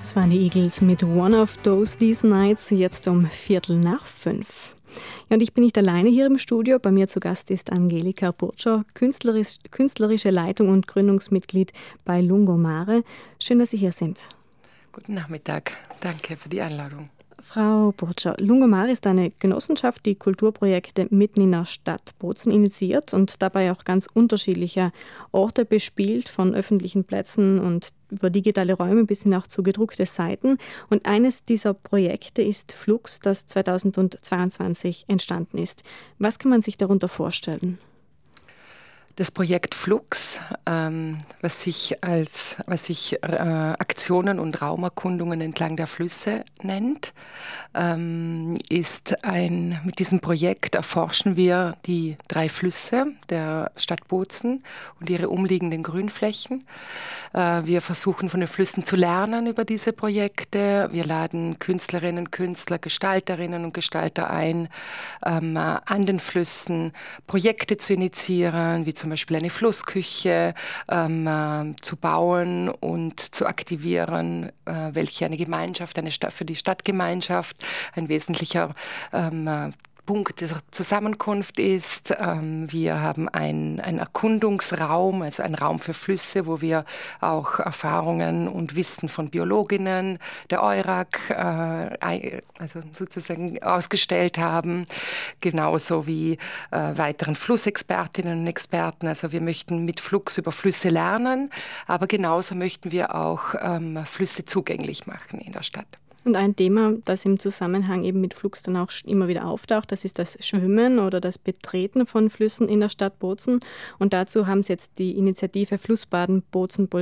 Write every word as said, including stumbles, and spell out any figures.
Das waren die Eagles mit One of Those These Nights, jetzt um Viertel nach fünf. Ja, und ich bin nicht alleine hier im Studio. Bei mir zu Gast ist Angelika Burtscher, künstlerisch, künstlerische Leitung und Gründungsmitglied bei Lungomare. Schön, dass Sie hier sind. Guten Nachmittag. Danke für die Einladung. Frau Burtscher, Lungomare ist eine Genossenschaft, die Kulturprojekte mitten in der Stadt Bozen initiiert und dabei auch ganz unterschiedliche Orte bespielt, von öffentlichen Plätzen und über digitale Räume bis hin auch zu gedruckte Seiten. Und eines dieser Projekte ist Flux, das zweitausendzweiundzwanzig entstanden ist. Was kann man sich darunter vorstellen? Das Projekt Flux, ähm, was sich als was sich äh, Aktionen und Raumerkundungen entlang der Flüsse nennt, ähm, ist ein. Mit diesem Projekt erforschen wir die drei Flüsse der Stadt Bozen und ihre umliegenden Grünflächen. Äh, wir versuchen von den Flüssen zu lernen über diese Projekte. Wir laden Künstlerinnen, Künstler, Gestalterinnen und Gestalter ein, ähm, an den Flüssen Projekte zu initiieren, wie zum Beispiel eine Flussküche ähm, äh, zu bauen und zu aktivieren, äh, welche eine Gemeinschaft, eine Stadt, für die Stadtgemeinschaft ein wesentlicher ähm, äh, Punkt dieser Zusammenkunft ist. Ähm, wir haben ein, ein Erkundungsraum, also einen Raum für Flüsse, wo wir auch Erfahrungen und Wissen von Biologinnen der Eurac äh, also sozusagen ausgestellt haben, genauso wie äh, weiteren Flussexpertinnen und Experten. Also wir möchten mit Flux über Flüsse lernen, aber genauso möchten wir auch ähm, Flüsse zugänglich machen in der Stadt. Und ein Thema, das im Zusammenhang eben mit Flux dann auch immer wieder auftaucht, das ist das Schwimmen oder das Betreten von Flüssen in der Stadt Bozen. Und dazu haben Sie jetzt die Initiative Flussbaden Bozen